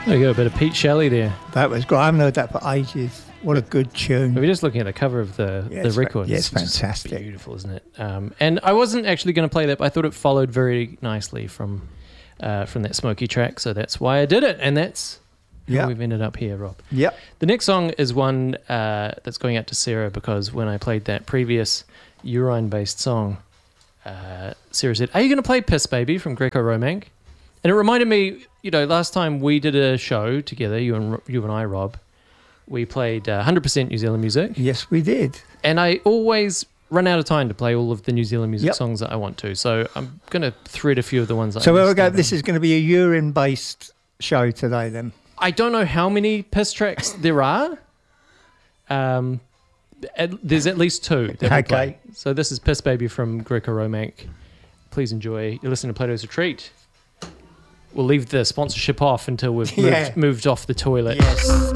There you go, a bit of Pete Shelley there. That was great. I haven't heard that for ages. What a good tune. We're just looking at the cover of the record. It's just fantastic. Beautiful, isn't it? And I wasn't actually going to play that, but I thought it followed very nicely from that Smokey track, so that's why I did it, and that's how we've ended up here, Rob. Yep. The next song is one that's going out to Sarah, because when I played that previous urine-based song, Sarah said, "Are you going to play Piss Baby from Greco Romank?" And it reminded me, last time we did a show together, you and I, Rob, we played 100% New Zealand music. Yes, we did. And I always run out of time to play all of the New Zealand music songs that I want to. So I'm going to thread a few of the ones that So where we go, this is going to be a urine-based show today then. I don't know how many piss tracks there are. There's at least two that we play. So this is Piss Baby from Greco Romank. Please enjoy. You're listening to Plato's Retreat. We'll leave the sponsorship off until we've moved off the toilet. Yes.